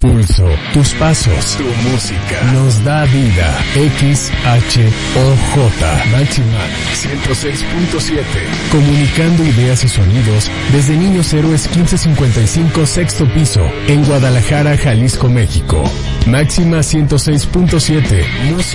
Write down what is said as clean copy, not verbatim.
Pulso, tus pasos, tu música, nos da vida. XHOJ, Máxima 106.7. Comunicando ideas y sonidos desde Niños Héroes 1555, sexto piso, en Guadalajara, Jalisco, México. Máxima 106.7, música.